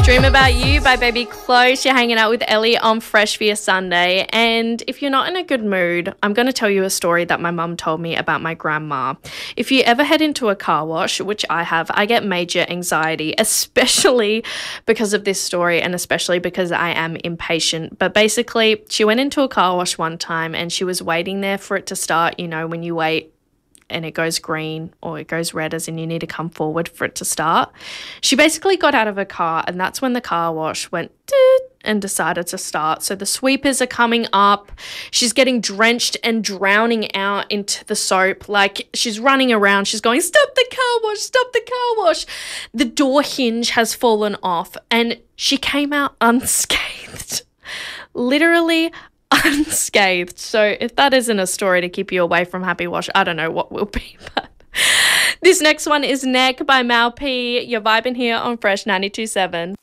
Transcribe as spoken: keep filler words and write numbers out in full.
Dream About You by Baby Close. You're hanging out with Ellie on Fresh for your Sunday. And if you're not in a good mood, I'm going to tell you a story that my mum told me about my grandma. If you ever head into a car wash, which I have, I get major anxiety, especially because of this story and especially because I am impatient. But basically, she went into a car wash one time and she was waiting there for it to start. You know, when you wait and it goes green or it goes red, as in you need to come forward for it to start. She basically got out of her car and that's when the car wash went doot and decided to start. So the sweepers are coming up. She's getting drenched and drowning out into the soap. Like, she's running around. She's going, stop the car wash, stop the car wash. The door hinge has fallen off and she came out unscathed. Literally unscathed. So if that isn't a story to keep you away from Happy Wash, I don't know what will be. But this next one is Neck by Mal P. You're vibing here on Fresh ninety-two point seven.